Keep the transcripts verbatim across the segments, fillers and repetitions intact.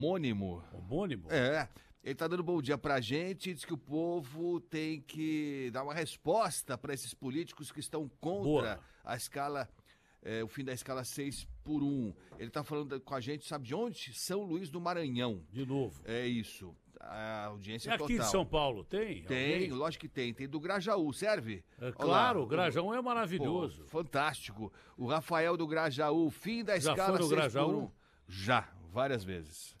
Homônimo. Homônimo? É. Ele tá dando bom dia pra gente, diz que o povo tem que dar uma resposta para esses políticos que estão contra Boa. a escala, é, o fim da escala seis por um. Ele tá falando com a gente, sabe de onde? São Luís do Maranhão. De novo. É isso. A audiência é aqui total. de São Paulo, tem? Tem, Alguém? lógico que tem. Tem do Grajaú, serve? É, claro, o Grajaú é maravilhoso. Pô, fantástico. O Rafael do Grajaú, fim da Já escala foi no seis Grajaú? por um. Já, várias vezes.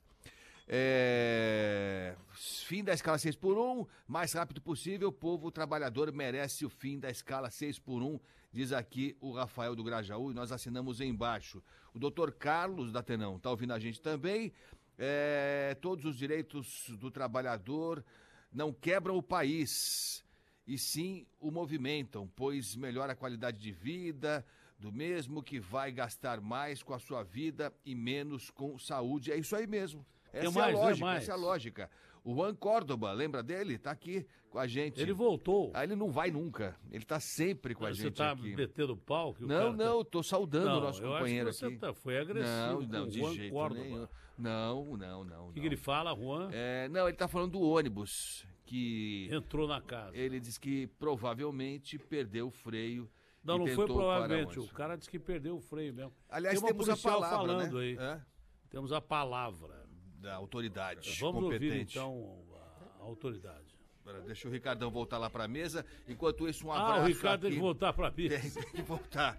É... Fim da escala seis por um, mais rápido possível, o povo trabalhador merece o fim da escala seis por um, diz aqui o Rafael do Grajaú, e nós assinamos embaixo. O doutor Carlos da Tenão está ouvindo a gente também. É... Todos os direitos do trabalhador não quebram o país, e sim o movimentam, pois melhora a qualidade de vida do mesmo que vai gastar mais com a sua vida e menos com saúde. É isso aí mesmo. Essa é, mais, a lógica, é essa é a lógica. O Juan Córdoba, lembra dele? Tá aqui com a gente. Ele voltou. Ah, ele não vai nunca. Ele tá sempre com a você gente tá aqui. Você tá metendo pau? Que o não, cara não, tá... tô saudando não, o nosso eu companheiro acho que aqui. você tá, foi agressivo. Não, não, com de o Juan jeito Córdoba. nenhum. Não, não, não. O que, que ele fala, Juan? É, não, ele tá falando do ônibus que... Entrou na casa. Ele diz que provavelmente perdeu o freio. Não, não foi provavelmente. O cara disse que perdeu o freio mesmo. Aliás, Tem uma temos a palavra, falando né? aí. É? Temos a palavra. Da autoridade Vamos competente. ouvir, então, a autoridade. Deixa o Ricardão voltar lá para a mesa. Enquanto isso, um abraço. Ah, o Ricardo aqui. tem que voltar para a mesa. Tem, tem que voltar.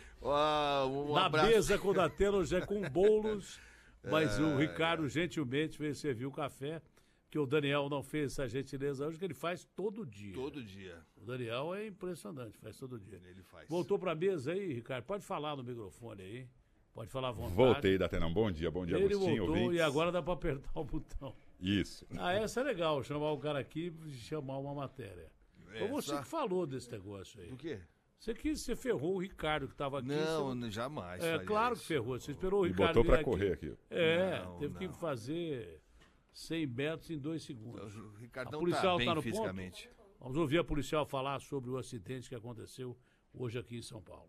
Uh, um Na abraço. mesa com o Datena já é com bolos, mas é, o Ricardo gentilmente veio servir o café, que o Daniel não fez essa gentileza hoje, que ele faz todo dia. Todo dia. O Daniel é impressionante, faz todo dia. Ele faz. Voltou para a mesa aí, Ricardo? Pode falar no microfone aí. Pode falar à vontade. Voltei, Datena. Bom dia, bom dia, Ele Agostinho, voltou ouvintes. e agora dá para apertar o botão. Isso. Ah, essa é legal, chamar o cara aqui e chamar uma matéria. Foi você Essa... que falou desse negócio aí. Do quê? Você que você ferrou o Ricardo que estava aqui. Não, você... jamais. É, claro isso. que ferrou. Você esperou o E Ricardo botou para aqui. correr aqui. É, não, teve não. que fazer cem metros em dois segundos. O Ricardão a policial tá bem tá no fisicamente. Ponto? Vamos ouvir a policial falar sobre o acidente que aconteceu hoje aqui em São Paulo.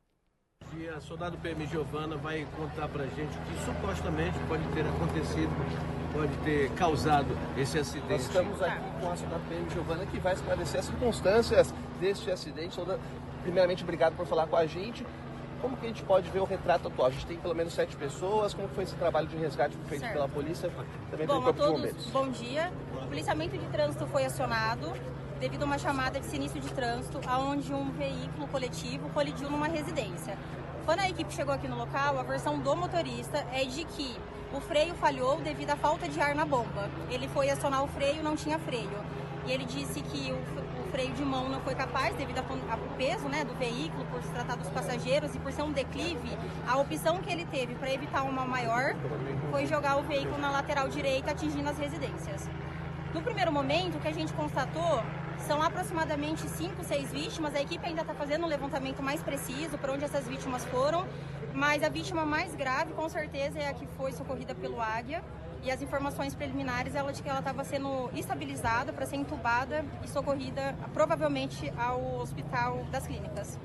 E a soldado P M Giovana vai contar pra gente o que supostamente pode ter acontecido, pode ter causado esse acidente. Nós estamos aqui com a soldado P M Giovana que vai esclarecer as circunstâncias deste acidente. Soldado, primeiramente, obrigado por falar com a gente. Como que a gente pode ver o retrato atual? A gente tem pelo menos sete pessoas. Como foi esse trabalho de resgate feito certo. pela polícia, também bom, pelo Corpo a todos, de Bombeiros? Bom dia. O policiamento de trânsito foi acionado devido a uma chamada de sinistro de trânsito, onde um veículo coletivo colidiu numa residência. Quando a equipe chegou aqui no local, a versão do motorista é de que o freio falhou devido à falta de ar na bomba. Ele foi acionar o freio, não tinha freio. E ele disse que o, o freio de mão não foi capaz, devido ao peso, né, do veículo, por se tratar dos passageiros e por ser um declive. A opção que ele teve para evitar um mal maior foi jogar o veículo na lateral direita, atingindo as residências. No primeiro momento, o que a gente constatou são aproximadamente cinco, seis vítimas. A equipe ainda está fazendo um levantamento mais preciso para onde essas vítimas foram, mas a vítima mais grave, com certeza, é a que foi socorrida pelo Águia. E as informações preliminares, ela de que ela estava sendo estabilizada para ser entubada e socorrida, provavelmente, ao Hospital das Clínicas.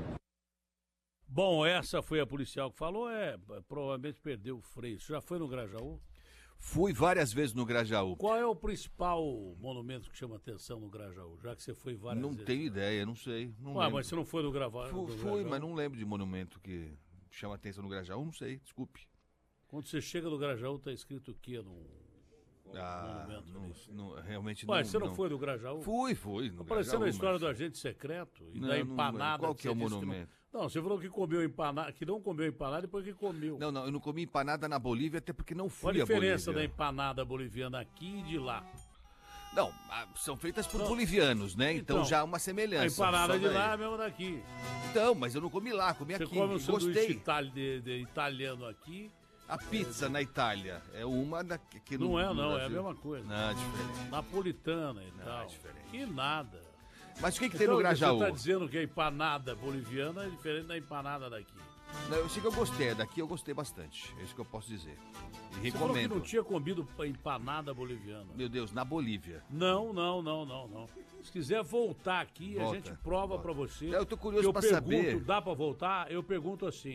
Bom, essa foi a policial que falou, é, provavelmente perdeu o freio. Você já foi no Grajaú? Fui várias vezes no Grajaú. Qual é o principal monumento que chama atenção no Grajaú? Já que você foi várias não vezes. Não tenho ideia, não sei. Não Ué, mas você não foi no Grajaú? Fui, fui mas não lembro de monumento que chama atenção no Grajaú, não sei, desculpe. Quando você chega no Grajaú, tá escrito o quê no ah, monumento? Não, não, realmente Ué, não. você não, não foi no Grajaú? Fui, fui. No Apareceu Grajaú, a história mas... do agente secreto e não, da empanada. Qual que, que é o Que monumento? não... não, você falou que comeu empanada, que não comeu empanada depois que comeu. Não, não, eu não comi empanada na Bolívia, até porque não fui à Bolívia. Qual a diferença da empanada boliviana aqui e de lá? Não, são feitas por não. bolivianos, né? Então, então já há uma semelhança. A empanada de lá é a mesma daqui. Então, mas eu não comi lá, comi você aqui. Você come um sanduíche itali de, de italiano aqui. A pizza é, na Itália é uma da, que não no, é, não, no é a mesma coisa. Não, é diferente. Napolitana e não, tal. É diferente. Que nada. Mas o que, que então, tem no Grajaú? Você está dizendo que a empanada boliviana é diferente da empanada daqui. Não, eu sei que eu gostei, daqui eu gostei bastante. É isso que eu posso dizer. E você recomendo. Falou que não tinha comido empanada boliviana. Meu Deus, na Bolívia. Não, não, não, não, não. Se quiser voltar aqui, volta, a gente prova para você. Eu tô curioso para saber. Dá para voltar? Eu pergunto assim.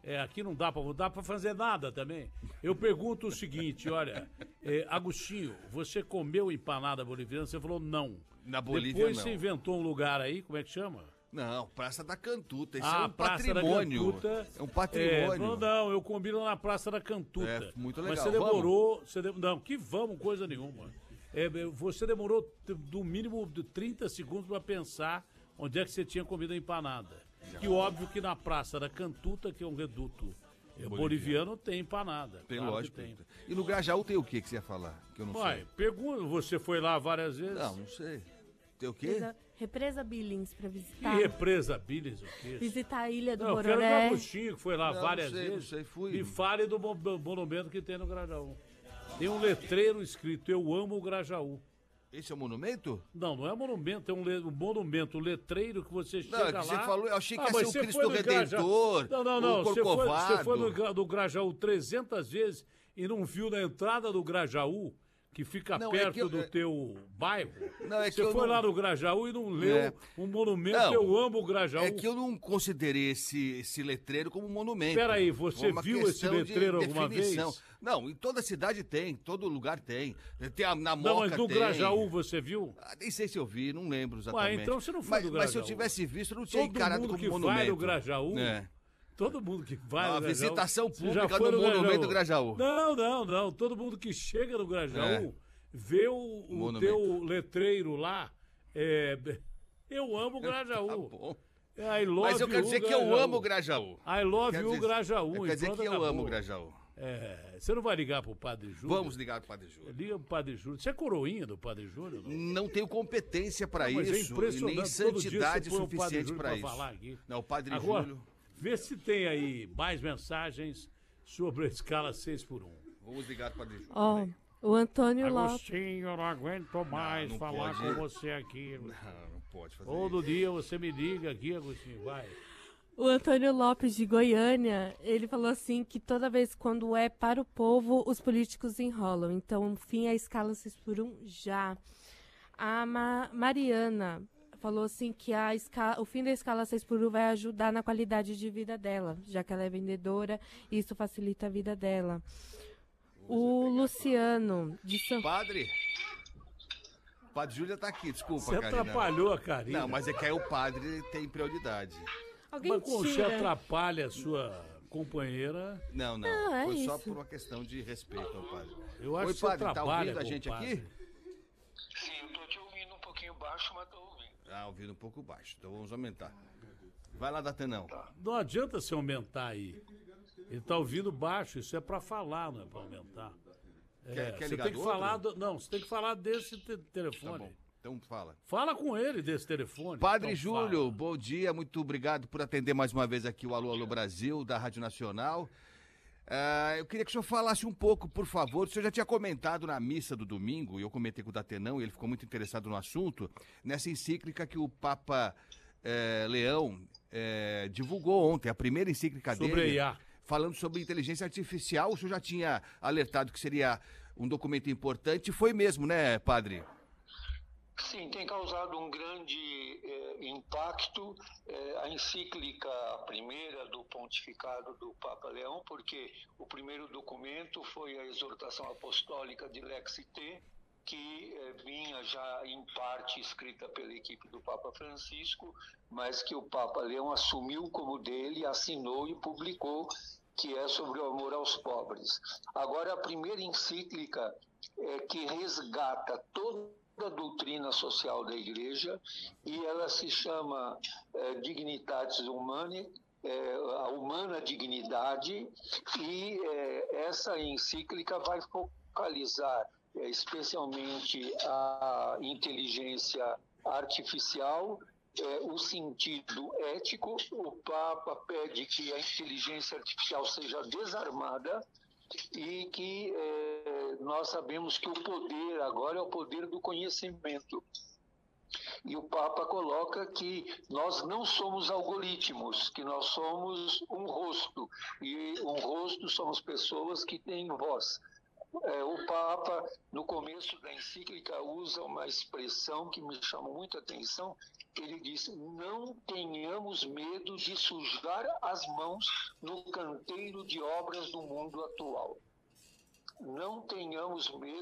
É, aqui não dá para não dá para fazer nada também. Eu pergunto o seguinte, olha, é, Agostinho, você comeu empanada boliviana? Você falou não. Na Bolívia, Depois não. você inventou um lugar aí, como é que chama? Não, Praça da Cantuta, isso Ah, é um Praça patrimônio. da Cantuta. É um patrimônio. É, não, não, eu combino na Praça da Cantuta. É, muito legal. Mas você demorou... Você de, não, que vamos, coisa nenhuma. É, você demorou do mínimo de trinta segundos para pensar onde é que você tinha comido a empanada. Já. Que óbvio que na Praça da Cantuta, que é um reduto boliviano, boliviano tem empanada. Tem, claro lógico. Tem. E no Grajaú tem o que que você ia falar? Que eu não Vai, sei. pergunta, você foi lá várias vezes? Não, não sei. Tem o quê? Represa, Represa Billings pra visitar. Que represa Billings, o quê? Visitar a Ilha do não, Bororé. Eu quero o Agostinho, que foi lá não, várias não sei, vezes. Não sei, fui. E fale do monumento que tem no Grajaú. Tem um letreiro escrito, eu amo o Grajaú. Esse é o monumento? Não, não é monumento, é um, le, um monumento, um letreiro que você chega não, é que lá... Você falou, eu achei que ah, ia ser o Cristo Graja... Redentor, Não, não, não, o você foi, Corcovado. você foi no, no Grajaú trezentas vezes e não viu na entrada do Grajaú, que fica não, perto é que eu, do é... teu bairro. Não, é que você eu foi não... lá no Grajaú e não leu é. um monumento, não, eu amo o Grajaú. É que eu não considerei esse, esse letreiro como um monumento. Peraí, você viu esse letreiro de alguma vez? Não, em toda cidade tem, todo lugar tem. Tem a, na Moca Não, mas do tem. Grajaú você viu? Ah, nem sei se eu vi, não lembro exatamente. Ué, então você não foi mas, do Grajaú. Mas se eu tivesse visto, eu não tinha todo encarado mundo como que monumento. vai no Grajaú... É. Todo mundo que vai Uma no Grajaú... visitação pública já foi no, no monumento Grajaú. Não, não, não. Todo mundo que chega no Grajaú É. vê o, o teu letreiro lá. É, eu amo o Grajaú. Tá bom. I love Mas eu quero dizer que Grajaú. eu amo o Grajaú. I love quer you, dizer, Grajaú. Quer dizer que eu acabou. amo o Grajaú. É, você não vai ligar pro Padre Júlio? Vamos ligar pro Padre Júlio. Liga pro Padre Júlio. Você é coroinha do Padre Júlio? Não, não tenho competência para isso é e nem santidade suficiente para isso. Falar aqui. Não, o Padre Agora, Júlio... Vê se tem aí mais mensagens sobre a escala seis por um. Vamos ligar pro Padre Júlio. Ó, oh, o Antônio Lopes. Agostinho, eu não aguento mais não, não falar pode. com você aqui. Não, não pode fazer Todo isso. dia você me liga aqui, Agostinho, vai. O Antônio Lopes de Goiânia, ele falou assim que toda vez quando é para o povo, os políticos enrolam. Então, fim a escala seis por um já. A Ma Mariana falou assim que a escala, o fim da escala seis por um vai ajudar na qualidade de vida dela, já que ela é vendedora e isso facilita a vida dela. O Luciano de São... Padre? O Padre Júlio tá aqui, desculpa, Você Karina. atrapalhou a Karina. Não, mas é que aí o padre tem prioridade. Alguém Mas como você tira. atrapalha a sua companheira... Não, não, Não, é foi só isso. por uma questão de respeito ao padre. Eu acho Oi, que você padre, tá trabalha ouvindo a com o gente padre. aqui? Sim, eu tô te ouvindo um pouquinho baixo, mas tô ouvindo. Ah, ouvindo um pouco baixo, então vamos aumentar. Vai lá, Datenão. Não adianta você aumentar aí. Ele tá ouvindo baixo, isso é pra falar, não é pra aumentar. É, Quer- quer você ligar tem que do falar outro? do, não, você tem que falar desse te- Tá telefone. bom, então fala. Fala com ele desse telefone. Padre Então Júlio, fala. bom dia, muito obrigado por atender mais uma vez aqui o Alô Alô Brasil, da Rádio Nacional. Ah, eu queria que o senhor falasse um pouco, por favor. O senhor já tinha comentado na missa do domingo, e eu comentei com o Datenão, e ele ficou muito interessado no assunto, nessa encíclica que o Papa eh, Leão eh, divulgou ontem, a primeira encíclica Sobre dele, I A. falando sobre inteligência artificial. O senhor já tinha alertado que seria um documento importante, foi mesmo, né, padre? Sim, tem causado um grande eh, impacto eh, a encíclica primeira do pontificado do Papa Leão, porque o primeiro documento foi a exortação apostólica de Lex Ite, que eh, vinha já em parte escrita pela equipe do Papa Francisco, mas que o Papa Leão assumiu como dele, assinou e publicou, que é sobre o amor aos pobres. Agora, a primeira encíclica é que resgata toda a doutrina social da Igreja, e ela se chama é, Dignitatis Humanae, é, a humana dignidade, e é, essa encíclica vai focalizar é, especialmente a inteligência artificial, é, o sentido ético. O Papa pede que a inteligência artificial seja desarmada e que é, nós sabemos que o poder agora é o poder do conhecimento. E o Papa coloca que nós não somos algoritmos, que nós somos um rosto. E um rosto somos pessoas que têm voz. É, o Papa, no começo da encíclica, usa uma expressão que me chamou muita atenção. Ele diz: não tenhamos medo de sujar as mãos no canteiro de obras do mundo atual. Não tenhamos medo